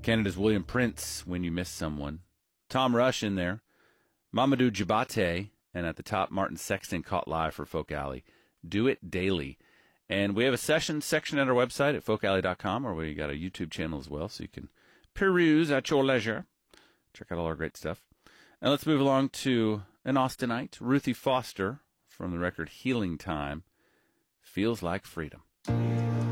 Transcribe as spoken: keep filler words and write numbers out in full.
Canada's William Prince, When You Miss Someone. Tom Rush in there. Mamadou Djabate. And at the top, Martin Sexton caught live for Folk Alley. Do It Daily. And we have a session section at our website at folk alley dot com, or we got a YouTube channel as well, so you can peruse at your leisure. Check out all our great stuff. And let's move along to an Austinite, Ruthie Foster, from the record Healing Time. Feels Like Freedom.